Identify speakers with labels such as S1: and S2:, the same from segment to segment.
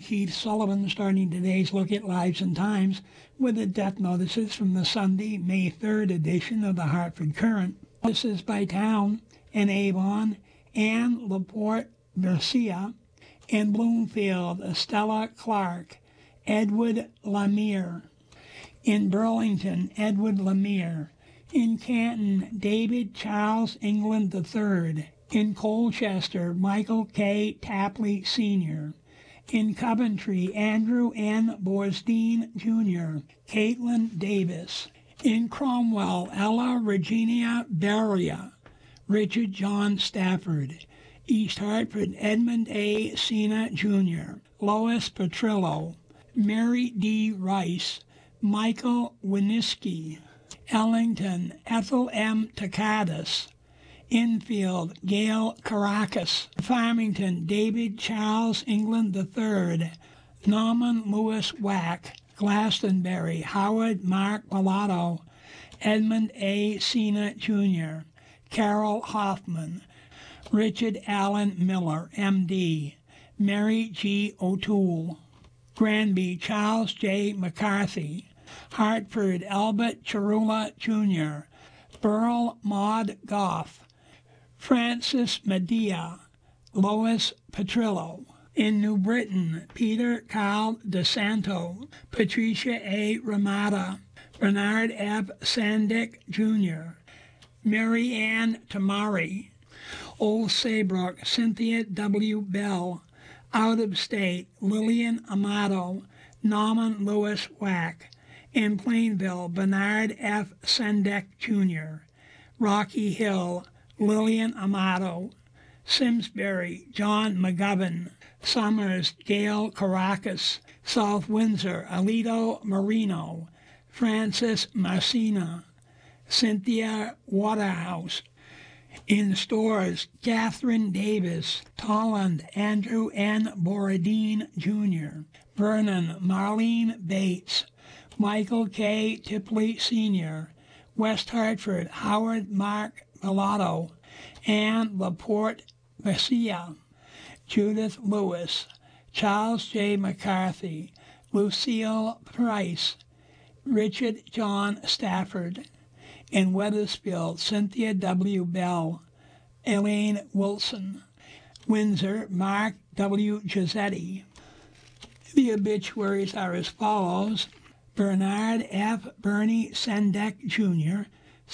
S1: Keith Sullivan starting today's look at Lives and Times with the death notices from the Sunday, May 3rd edition of the Hartford Courant. This is by town in Avon, Anne Laporte Garcia. In Bloomfield, Estella Clark, Edward Lemire. In Burlington, Edward Lemire. In Canton, David Charles England III. In Colchester, Michael K. Tapley Sr. In Coventry, Andrew N. Borsdeen Jr., Caitlin Davis. In Cromwell, Ella Regina Beria, Richard John Stafford. East Hartford, Edmund A. Sena Jr., Lois Petrillo, Mary D. Rice, Michael Winiski. Ellington, Ethel M. Takadas. Infield, Gail Caracas. Farmington, David Charles England III. Norman Lewis Wack. Glastonbury, Howard Mark Pilato. Edmund A. Sena Jr. Carol Hoffman. Richard Allen Miller, M.D. Mary G. O'Toole. Granby, Charles J. McCarthy. Hartford, Albert Chirula Jr. Burl Maud Goff. Francis Medea, Lois Petrillo. In New Britain, Peter Carl DeSanto, Patricia A. Ramada, Bernard F. Sandick Jr., Mary Ann Tamari. Old Saybrook, Cynthia W. Bell. Out of State, Lillian Amato, Norman Lewis Wack. In Plainville, Bernard F. Sendek Jr. Rocky Hill, Lillian Amato. Simsbury, John McGovern. Summers, Gail Caracas. South Windsor, Alito Marino. Francis Marcina. Cynthia Waterhouse. In Stores, Catherine Davis. Tolland, Andrew N. Borodine Jr. Vernon, Marlene Bates. Michael K. Tipley Sr. West Hartford, Howard Mark Villado. Anne Laporte Garcia. Judith Lewis. Charles J. McCarthy. Lucille Price. Richard John Stafford. In Wethersfield, Cynthia W. Bell. Elaine Wilson. Windsor, Mark W. Giusetti. The obituaries are as follows. Bernard F. Bernie Sendek Jr.,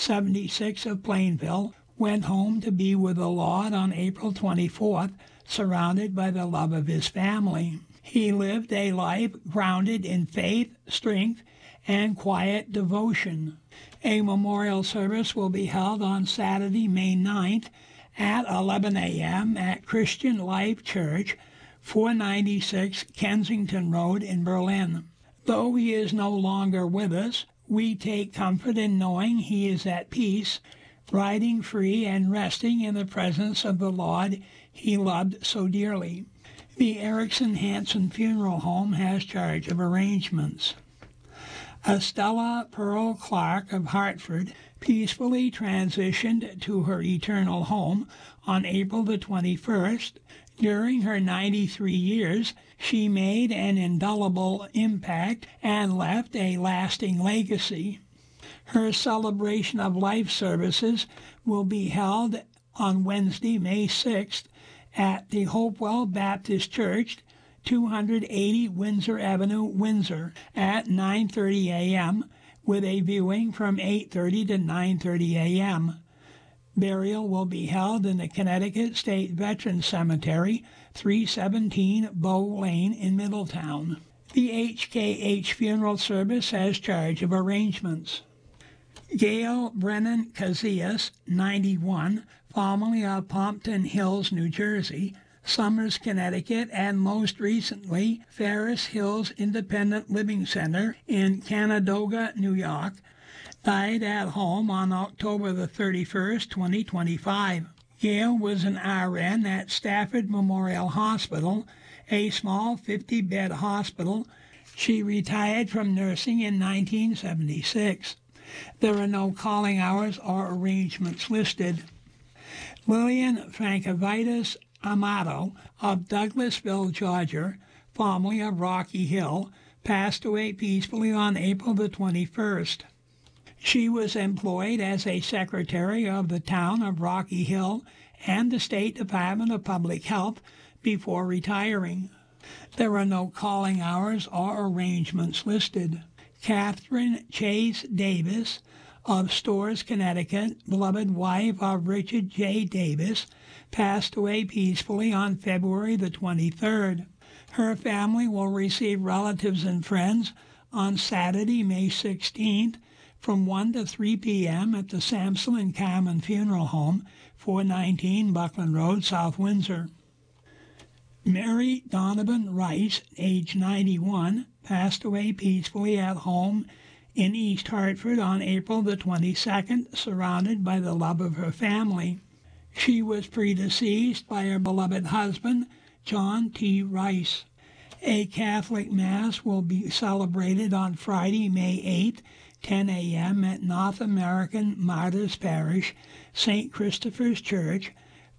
S1: 76 of Plainville, went home to be with the Lord on April 24th, surrounded by the love of his family. He lived a life grounded in faith, strength, and quiet devotion. A memorial service will be held on Saturday, May 9th at 11 a.m. at Christian Life Church, 496 Kensington Road in Berlin. Though he is no longer with us, we take comfort in knowing he is at peace, riding free and resting in the presence of the Lord he loved so dearly. The Erickson Hanson Funeral Home has charge of arrangements. Estella Pearl Clark of Hartford peacefully transitioned to her eternal home on April the 21st. During her 93 years, she made an indelible impact and left a lasting legacy. Her celebration of life services will be held on Wednesday, May 6th at the Hopewell Baptist Church, 280 Windsor Avenue, Windsor, at 9:30 a.m., with a viewing from 8:30 to 9:30 a.m. Burial will be held in the Connecticut State Veterans Cemetery, 317 Bow Lane in Middletown. The HKH funeral service has charge of arrangements. Gail Brennan Casillas, 91, formerly of Pompton Hills, New Jersey, Somers, Connecticut, and most recently Ferris Hills Independent Living Center in Canandaigua, New York, died at home on October the 31st, 2025. Gail was an RN at Stafford Memorial Hospital, a small 50-bed hospital. She retired from nursing in 1976. There are no calling hours or arrangements listed. Lillian Frankovitis Amato of Douglasville, Georgia, formerly of Rocky Hill, passed away peacefully on April the 21st. She was employed as a secretary of the town of Rocky Hill and the State Department of Public Health before retiring. There are no calling hours or arrangements listed. Catherine Chase Davis of Storrs, Connecticut, beloved wife of Richard J. Davis, passed away peacefully on February the 23rd. Her family will receive relatives and friends on Saturday, May 16th, from 1 to 3 p.m. at the Sampson and Carmen Funeral Home, 419 Buckland Road, South Windsor. Mary Donovan Rice, age 91, passed away peacefully at home in East Hartford on April the 22nd, surrounded by the love of her family. She was predeceased by her beloved husband, John T. Rice. A Catholic Mass will be celebrated on Friday, May 8th, 10 a.m. at North American Martyrs Parish, St. Christopher's Church,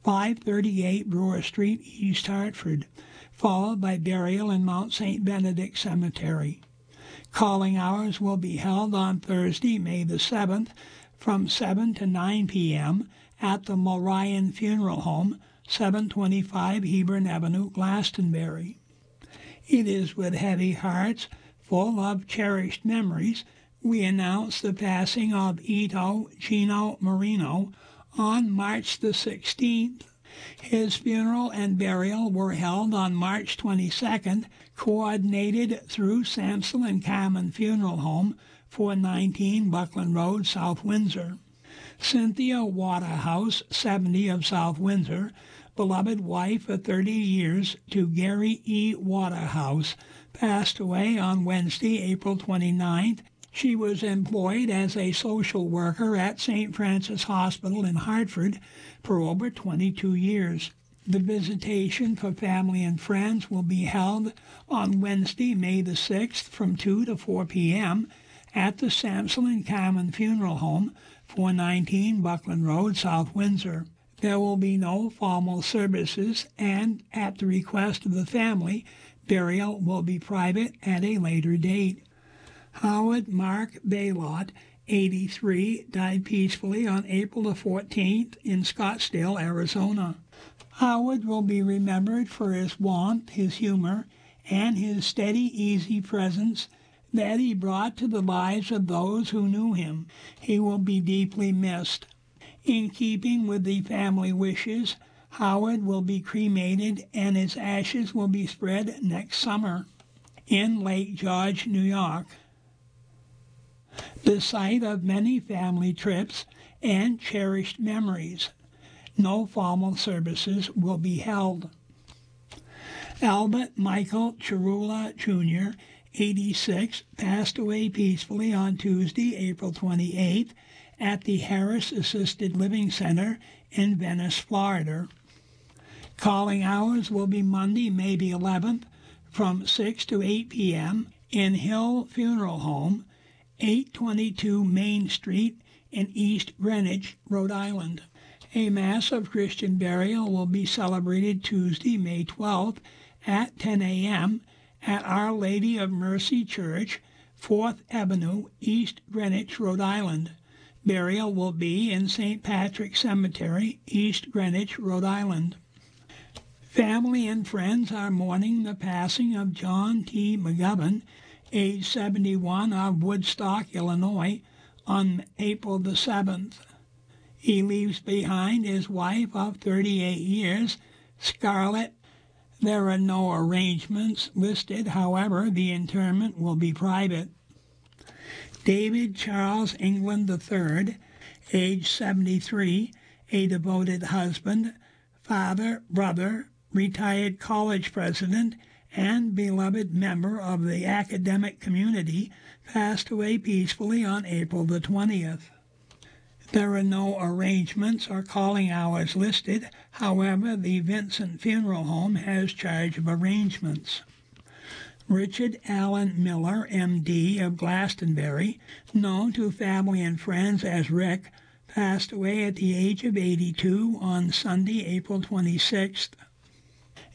S1: 538 Brewer Street, East Hartford, followed by burial in Mount St. Benedict Cemetery. Calling hours will be held on Thursday, May the 7th, from 7 to 9 p.m. at the Mulryan Funeral Home, 725 Hebron Avenue, Glastonbury. It is with heavy hearts, full of cherished memories, we announce the passing of Ito Gino Marino on March the 16th. His funeral and burial were held on March 22nd, coordinated through Sampson and Carmen Funeral Home, 419 Buckland Road, South Windsor. Cynthia Waterhouse, 70 of South Windsor, beloved wife for 30 years to Gary E. Waterhouse, passed away on Wednesday, April 29th. She was employed as a social worker at St. Francis Hospital in Hartford for over 22 years. The visitation for family and friends will be held on Wednesday, May the 6th from 2 to 4 p.m. at the Sampson and Carmen Funeral Home, 419 Buckland Road, South Windsor. There will be no formal services, and at the request of the family, burial will be private at a later date. Howard Mark Baylott, 83, died peacefully on April the 14th in Scottsdale, Arizona. Howard will be remembered for his warmth, his humor, and his steady, easy presence that he brought to the lives of those who knew him. He will be deeply missed. In keeping with the family wishes, Howard will be cremated and his ashes will be spread next summer in Lake George, New York, the site of many family trips and cherished memories. No formal services will be held. Albert Michael Chirula, Jr., 86, passed away peacefully on Tuesday, April 28th, at the Harris Assisted Living Center in Venice, Florida. Calling hours will be Monday, May the 11th, from 6 to 8 p.m. in Hill Funeral Home, 822 Main Street in East Greenwich, Rhode Island. A Mass of Christian burial will be celebrated Tuesday, May 12th at 10 a.m. at Our Lady of Mercy Church, 4th Avenue, East Greenwich, Rhode Island. Burial will be in St. Patrick's Cemetery, East Greenwich, Rhode Island. Family and friends are mourning the passing of John T. McGovern, age 71, of Woodstock, Illinois, on April the 7th. He leaves behind his wife of 38 years, Scarlett. There are no arrangements listed, however, the interment will be private. David Charles England III, age 73, a devoted husband, father, brother, retired college president, and beloved member of the academic community, passed away peacefully on April the 20th. There are no arrangements or calling hours listed, however, the Vincent Funeral Home has charge of arrangements. Richard Allen Miller, M.D. of Glastonbury, known to family and friends as Rick, passed away at the age of 82 on Sunday, April 26th.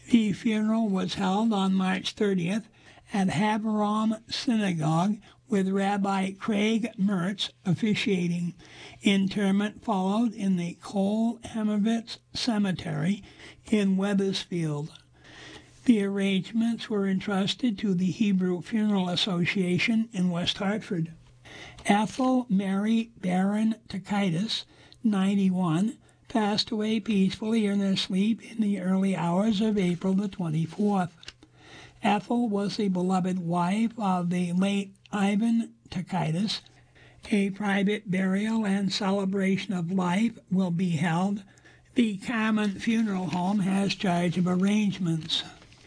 S1: The funeral was held on March 30th at Haverom Synagogue with Rabbi Craig Mertz officiating. Interment followed in the Kol Hemovitz Cemetery in Wethersfield. The arrangements were entrusted to the Hebrew Funeral Association in West Hartford. Ethel Mary Barron Takitis, 91, passed away peacefully in her sleep in the early hours of April the 24th. Ethel was the beloved wife of the late Ivan Takitis. A private burial and celebration of life will be held. The Carmen Funeral Home has charge of arrangements.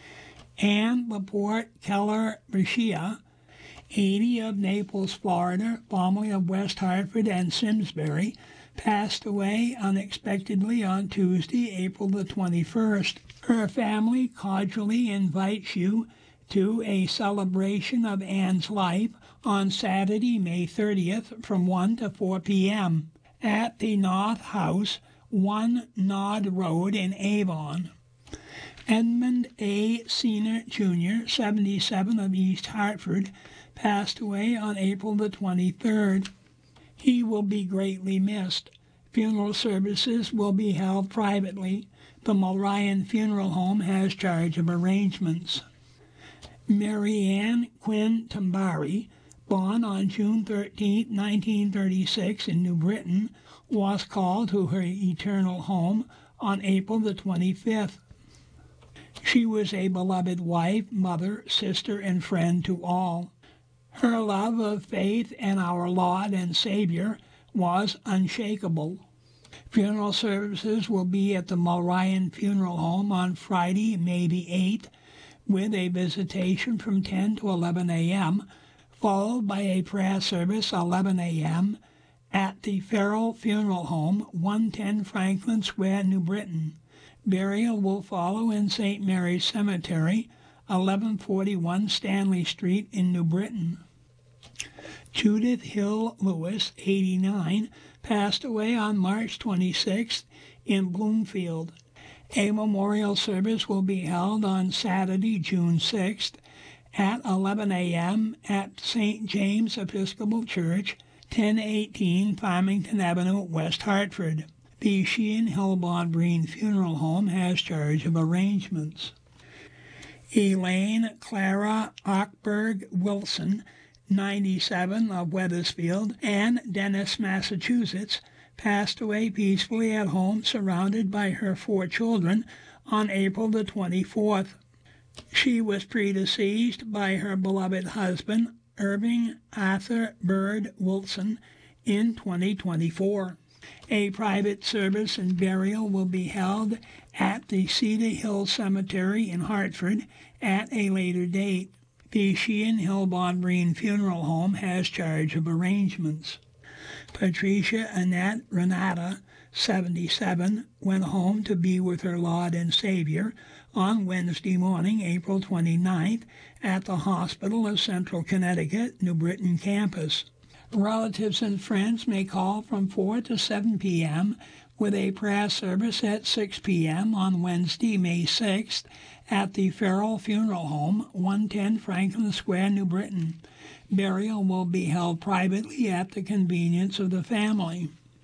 S1: Anne Laporte Keller Brescia, 80, of Naples, Florida, formerly of West Hartford and Simsbury, passed away unexpectedly on Tuesday, April the 21st. Her family cordially invites you to a celebration of Anne's life on Saturday, May 30th from 1 to 4 p.m. at the North House, 1 Nod Road in Avon. Edmund A. Senior, Jr., 77, of East Hartford, passed away on April the 23rd. He will be greatly missed. Funeral services will be held privately. The Mulryan Funeral Home has charge of arrangements. Mary Ann Quinn Tambari, born on June 13, 1936 in New Britain, was called to her eternal home on April the 25th. She was a beloved wife, mother, sister, and friend to all. Her love of faith and our Lord and Savior was unshakable. Funeral services will be at the Mulryan Funeral Home on Friday, May the 8th, with a visitation from 10 to 11 a.m., followed by a prayer service 11 a.m. at the Farrell Funeral Home, 110 Franklin Square, New Britain. Burial will follow in St. Mary's Cemetery, 1141 Stanley Street in New Britain. Judith Hill Lewis, 89, passed away on March 26th in Bloomfield. A memorial service will be held on Saturday, June 6th at 11 a.m. at St. James Episcopal Church, 1018 Farmington Avenue, West Hartford. The Sheehan Hillbond Breen Funeral Home has charge of arrangements. Elaine Clara Ockberg Wilson, 97, of Wethersfield and Dennis, Massachusetts, passed away peacefully at home surrounded by her 4 children on April the 24th. She was predeceased by her beloved husband, Irving Arthur Bird Wilson, in 2024. A private service and burial will be held at the Cedar Hill Cemetery in Hartford at a later date. The Sheehan Hillbond Breen Funeral Home has charge of arrangements. Patricia Annette Renata, 77, went home to be with her Lord and Savior on Wednesday morning, April 29th, at the Hospital of Central Connecticut, New Britain campus. Relatives and friends may call from 4 to 7 p.m. with a prayer service at 6 p.m. on Wednesday, May 6th at the Farrell Funeral Home, 110 Franklin Square, New Britain. Burial will be held privately at the convenience of the family.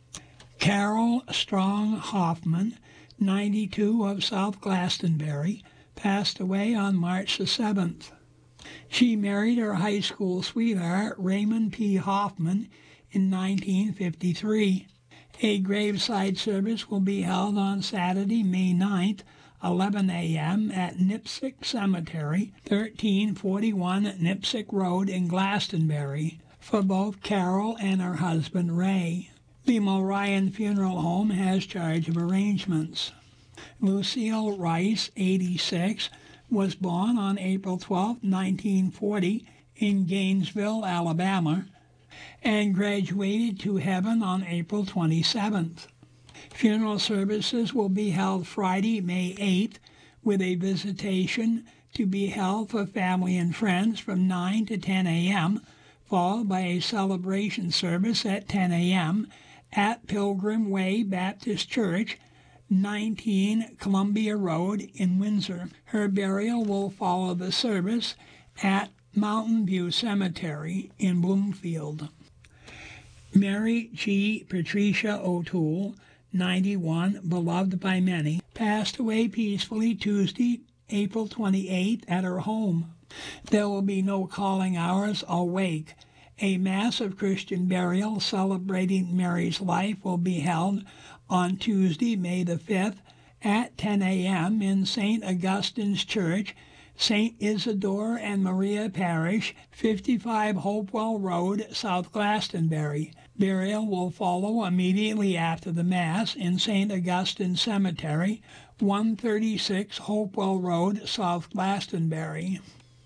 S1: Carol Strong Hoffman, 92, of South Glastonbury, passed away on March the 7th. She married her high school sweetheart, Raymond P. Hoffman, in 1953. A graveside service will be held on Saturday, May 9th, 11 a.m. at Nipsic Cemetery, 1341 Nipsic Road in Glastonbury, for both Carol and her husband, Ray. The Mulryan Funeral Home has charge of arrangements. Lucille Rice, 86, was born on April 12, 1940, in Gainesville, Alabama, and graduated to heaven on April 27th. Funeral services will be held Friday, May 8th, with a visitation to be held for family and friends from 9 to 10 a.m., followed by a celebration service at 10 a.m. at Pilgrim Way Baptist Church, 19 Columbia Road in Windsor. Her burial will follow the service at Mountain View Cemetery in Bloomfield. Mary G. Patricia O'Toole, 91, beloved by many, passed away peacefully Tuesday, April 28th at her home. There will be no calling hours or wake. A massive Christian burial celebrating Mary's life will be held on Tuesday, May the 5th at 10 a.m. in St. Augustine's Church, St. Isidore and Maria Parish, 55 Hopewell Road, South Glastonbury. Burial will follow immediately after the Mass in St. Augustine Cemetery, 136 Hopewell Road, South Glastonbury.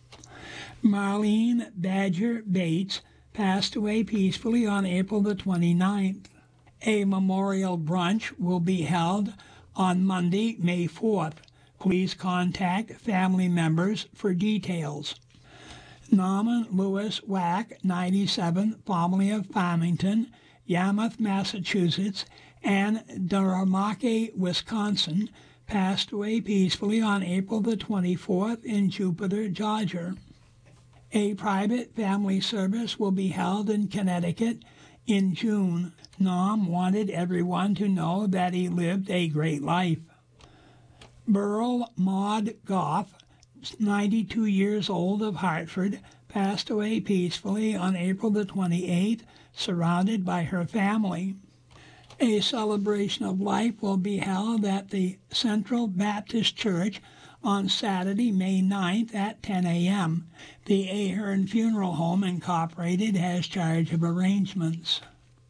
S1: Marlene Badger Bates passed away peacefully on April the 29th. A memorial brunch will be held on Monday, May 4th. Please contact family members for details. Norman Lewis Wack, 97, formerly of Farmington, Yarmouth, Massachusetts, and Duramake, Wisconsin, passed away peacefully on April the 24th in Jupiter, Georgia. A private family service will be held in Connecticut in June. Norm wanted everyone to know that he lived a great life. Burl Maud Goff, 92 years old, of Hartford, passed away peacefully on April the 28th, surrounded by her family. A celebration of life will be held at the Central Baptist Church on Saturday, May 9th at 10 a.m. The Ahern Funeral Home Incorporated has charge of arrangements.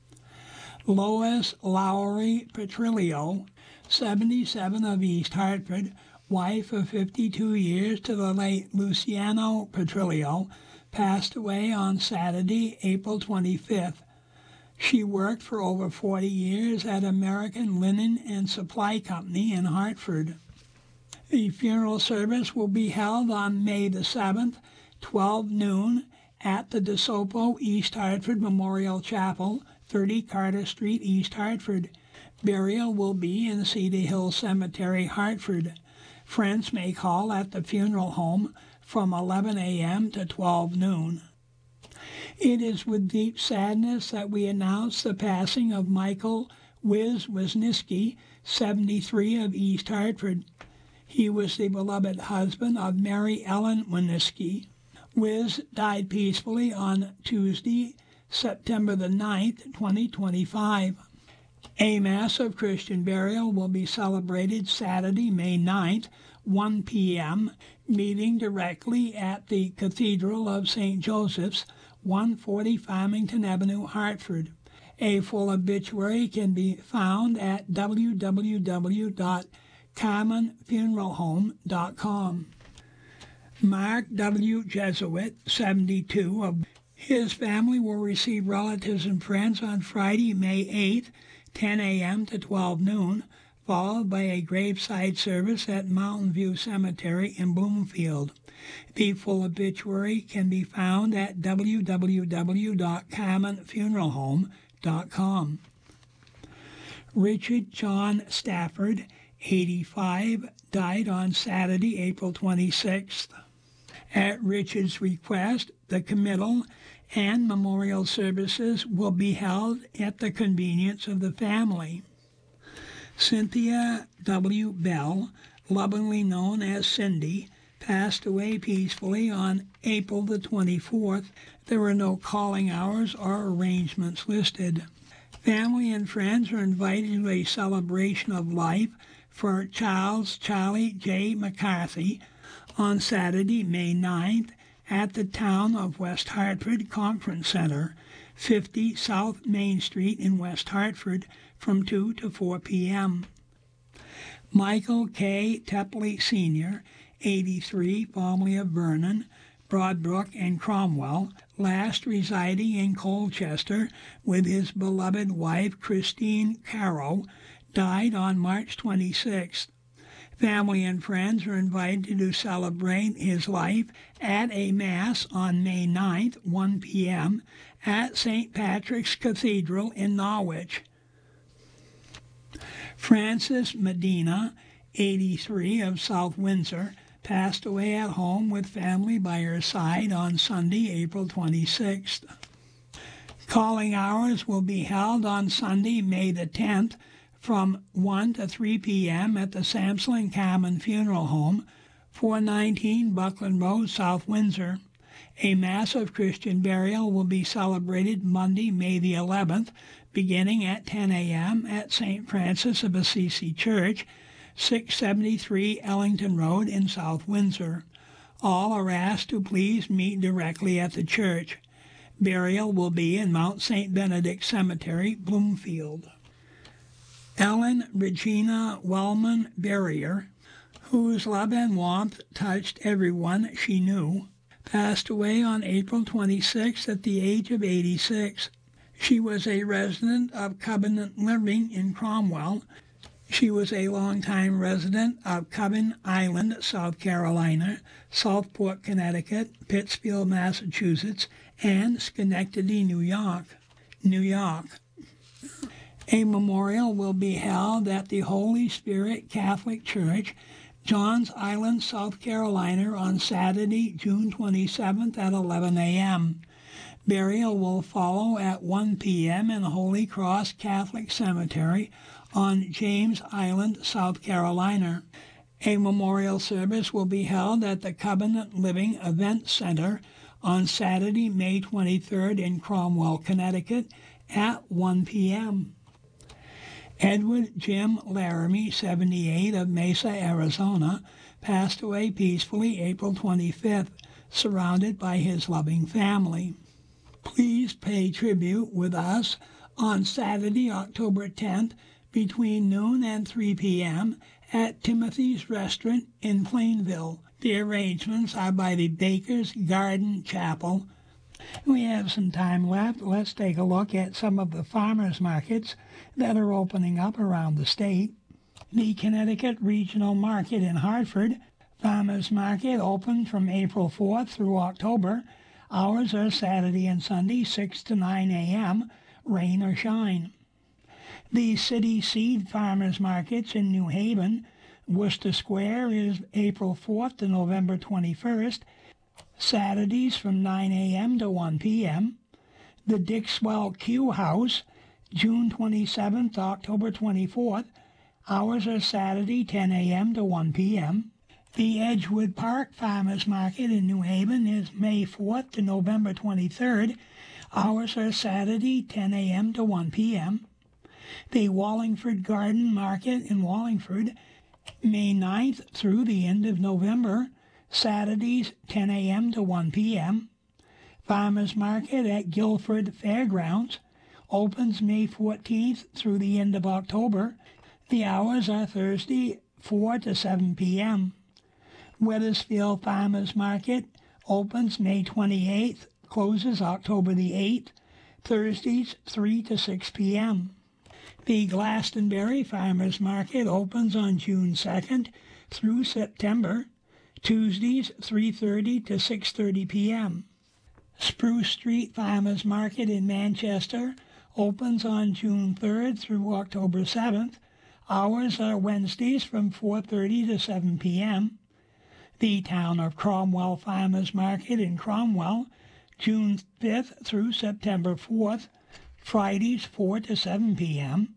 S1: Lois Lowry Petrillo, 77, of East Hartford, wife of 52 years to the late Luciano Petrillo, passed away on Saturday, April 25th. She worked for over 40 years at American Linen and Supply Company in Hartford. The funeral service will be held on May the 7th, 12 noon, at the DeSoto East Hartford Memorial Chapel, 30 Carter Street, East Hartford. Burial will be in Cedar Hill Cemetery, Hartford. Friends may call at the funeral home from 11 a.m. to 12 noon. It is with deep sadness that we announce the passing of Michael Wisniewski, 73, of East Hartford. He was the beloved husband of Mary Ellen Wisniewski. Wiz died peacefully on Tuesday, September the 9th, 2025. A massive Christian burial will be celebrated Saturday, May 9th, 1 p.m., meeting directly at the Cathedral of St. Joseph's, 140 Farmington Avenue, Hartford. A full obituary can be found at www.carmenfuneralhome.com. Mark W. Jesuit, 72, his family will receive relatives and friends on Friday, May 8th, 10 a.m. to 12 noon, followed by a graveside service at Mountain View Cemetery in Bloomfield. The full obituary can be found at www.carmenfuneralhome.com. Richard John Stafford, 85, died on Saturday, April 26th. At Richard's request, the committal and memorial services will be held at the convenience of the family. Cynthia W. Bell, lovingly known as Cindy, passed away peacefully on April the 24th. There were no calling hours or arrangements listed. Family and friends are invited to a celebration of life for Charlie J. McCarthy on Saturday, May 9th, at the Town of West Hartford Conference Center, 50 South Main Street in West Hartford, from 2 to 4 p.m. Michael K. Tepley Sr., 83, formerly of Vernon, Broadbrook, and Cromwell, last residing in Colchester with his beloved wife Christine Caro, died on March 26th. Family and friends are invited to celebrate his life at a Mass on May 9th, 1 p.m., at St. Patrick's Cathedral in Norwich. Frances Medina, 83, of South Windsor, passed away at home with family by her side on Sunday, April 26th. Calling hours will be held on Sunday, May the 10th, from 1 to 3 p.m. at the Samson Common Funeral Home, 419 Buckland Road, South Windsor. A Mass of Christian burial will be celebrated Monday, May the 11th, beginning at 10 a.m. at St. Francis of Assisi Church, 673 Ellington Road in South Windsor. All are asked to please meet directly at the church. Burial will be in Mount St. Benedict Cemetery, Bloomfield. Ellen Regina Wellman Barrier, whose love and warmth touched everyone she knew, passed away on April 26 at the age of 86. She was a resident of Covenant Living in Cromwell. She was a longtime resident of Coven Island, South Carolina, Southport, Connecticut, Pittsfield, Massachusetts, and Schenectady, New York. A memorial will be held at the Holy Spirit Catholic Church, Johns Island, South Carolina, on Saturday, June 27th at 11 a.m. Burial will follow at 1 p.m. in Holy Cross Catholic Cemetery on James Island, South Carolina. A memorial service will be held at the Covenant Living Event Center on Saturday, May 23rd in Cromwell, Connecticut at 1 p.m. Edward Jim Laramie, 78, of Mesa, Arizona, passed away peacefully April 25th, surrounded by his loving family. Please pay tribute with us on Saturday, October 10th, between noon and 3 p.m. at Timothy's Restaurant in Plainville. The arrangements are by the Baker's Garden Chapel. We have some time left. Let's take a look at some of the farmers markets that are opening up around the state. The Connecticut Regional Market in Hartford. Farmers Market open from April 4th through October. Hours are Saturday and Sunday, 6 to 9 a.m., rain or shine. The City Seed Farmers Markets in New Haven. Worcester Square is April 4th to November 21st, Saturdays from 9 a.m. to 1 p.m. The Dixwell Q House, June 27th to October 24th. Hours are Saturday, 10 a.m. to 1 p.m. The Edgewood Park Farmers Market in New Haven is May 4th to November 23rd. Hours are Saturday, 10 a.m. to 1 p.m. The Wallingford Garden Market in Wallingford, May 9th through the end of November. Saturdays, 10 a.m. to 1 p.m. Farmers Market at Guilford Fairgrounds opens May 14th through the end of October. The hours are Thursday, 4 to 7 p.m. Wethersfield Farmers Market opens May 28th, closes October the 8th, Thursdays 3 to 6 p.m. The Glastonbury Farmers Market opens on June 2nd through September, Tuesdays 3:30 to 6:30 p.m. Spruce Street Farmers Market in Manchester opens on June 3rd through October 7th. Hours are Wednesdays from 4:30 to 7 p.m. The Town of Cromwell Farmers Market in Cromwell, June 5th through September 4th, Fridays 4 to 7 p.m.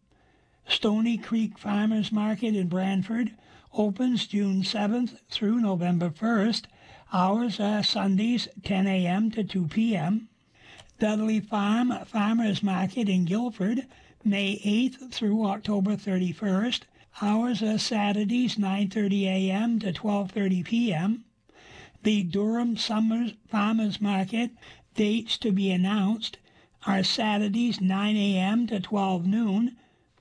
S1: Stony Creek Farmers Market in Branford opens June 7th through November 1st. Hours are Sundays 10 a.m. to 2 p.m. Dudley Farm Farmers Market in Guilford, May 8th through October 31st. Hours are Saturdays 9:30 a.m. to 12:30 p.m. The Durham Farmers Market, dates to be announced, are Saturdays 9 a.m. to 12 noon.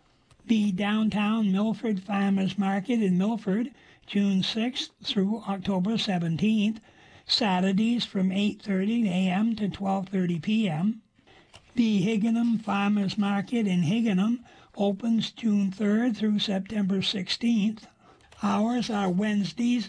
S1: The Downtown Milford Farmers Market in Milford, June 6th through October 17th, Saturdays from 8:30 a.m. to 12:30 p.m. The Higganum Farmers Market in Higganum opens June 3rd through September 16th. Hours are Wednesdays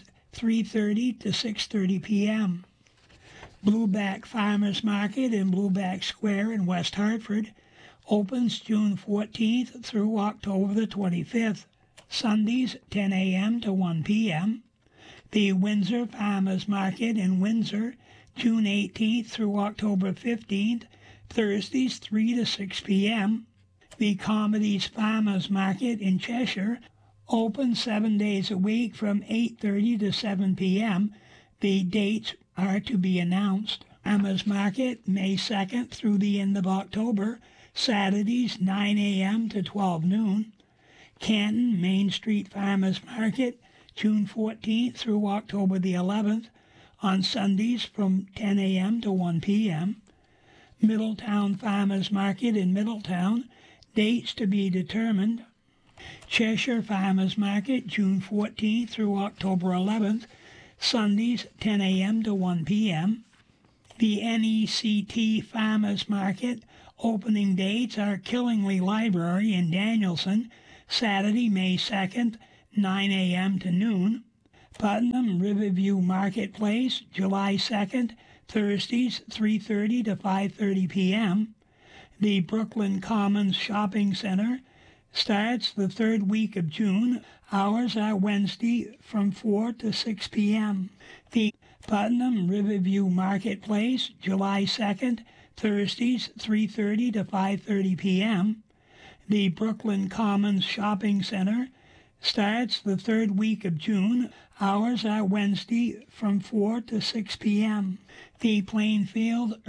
S1: 3:30 to 6:30 p.m. Blueback Farmers Market in Blueback Square in West Hartford opens June 14th through October the 25th, Sundays 10 a.m. to 1 p.m. The Windsor Farmers Market in Windsor, June 18th through October 15th, Thursdays 3 to 6 p.m. The Comedies Farmers Market in Cheshire, open 7 days a week from 8:30 to 7 p.m. The dates are to be announced. Farmers Market, May 2nd through the end of October, Saturdays 9 a.m. to 12 noon. Canton Main Street Farmers Market, June 14th through October the 11th, on Sundays from 10 a.m. to 1 p.m. Middletown Farmers Market in Middletown, dates to be determined. Cheshire Farmers Market, June 14th through October 11th, Sundays 10 a.m. to 1 p.m. The NECT Farmers Market, opening dates are Killingly Library in Danielson, Saturday, May 2nd, 9 a.m. to noon. Putnam Riverview Marketplace, July 2nd, Thursdays 3:30 to 5:30 p.m. The Brooklyn Commons Shopping Center starts the third week of June. Hours are Wednesday from 4 to 6 p.m. The Putnam Riverview Marketplace, July 2nd, Thursdays 3:30 to 5:30 p.m. The Brooklyn Commons Shopping Center starts the third week of June. Hours are Wednesday from 4 to 6 p.m. The Plainfield